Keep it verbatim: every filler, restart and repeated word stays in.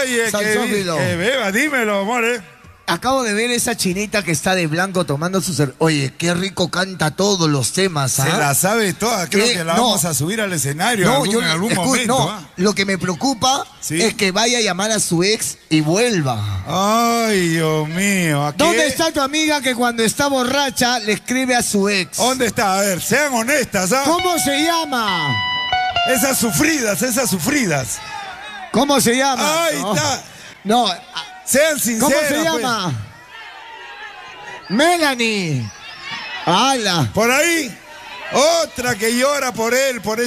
Oye, que, que beba, dímelo, amores. Acabo de ver esa chinita que está de blanco tomando su cerveza. Oye, qué rico canta todos los temas, ¿ah? Se la sabe toda, creo ¿Qué? que la No. vamos a subir al escenario No, algún, yo, en algún escu- momento. no, ¿ah? lo que me preocupa ¿Sí? es que vaya a llamar a su ex y vuelva. Ay, Dios mío. ¿a qué? ¿Dónde está tu amiga que cuando está borracha le escribe a su ex? ¿Dónde está? A ver, sean honestas, ¿ah? ¿Cómo se llama? Esas sufridas, esas sufridas. ¿Cómo se llama? Ahí no. está. No. Sean sinceras. ¿Cómo se llama? Pues. Melanie. ¡Hala! Por ahí, otra que llora por él, por ese